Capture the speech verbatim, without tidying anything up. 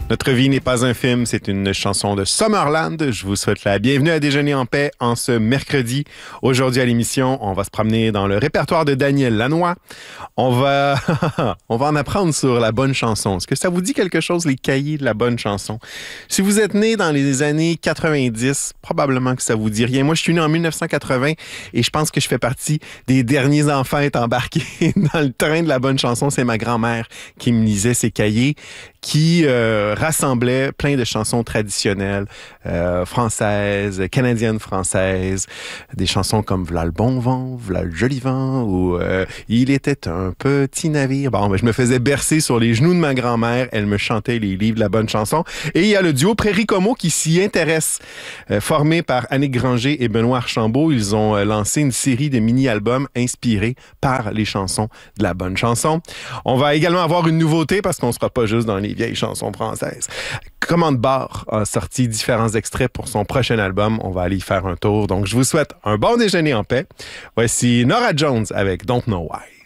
Notre vie n'est pas un film, c'est une chanson de Summerland. Je vous souhaite la bienvenue à Déjeuner en paix en ce mercredi. Aujourd'hui à l'émission, on va se promener dans le répertoire de Daniel Lanois. On va, on va en apprendre sur la bonne chanson. Est-ce que ça vous dit quelque chose, les cahiers de la bonne chanson? Si vous êtes né dans les années quatre-vingt-dix, probablement que ça vous dit rien. Moi, je suis né en mille neuf cent quatre-vingts et je pense que je fais partie des derniers enfants à être embarqués dans le train de la bonne chanson. C'est ma grand-mère qui me lisait ces cahiers qui euh, rassemblait plein de chansons traditionnelles, euh, françaises, canadiennes françaises, des chansons comme V'là le bon vent, V'là le joli vent, ou euh, Il était un petit navire. Bon, ben, je me faisais bercer sur les genoux de ma grand-mère, elle me chantait les livres de la bonne chanson. Et il y a le duo Prairie Como qui s'y intéresse, euh, formé par Annick Granger et Benoît Archambault. Ils ont euh, lancé une série de mini-albums inspirés par les chansons de la bonne chanson. On va également avoir une nouveauté parce qu'on ne sera pas juste dans les vieilles chansons françaises. Commande Bar a sorti différents extraits pour son prochain album. On va aller y faire un tour. Donc, je vous souhaite un bon déjeuner en paix. Voici Norah Jones avec Don't Know Why.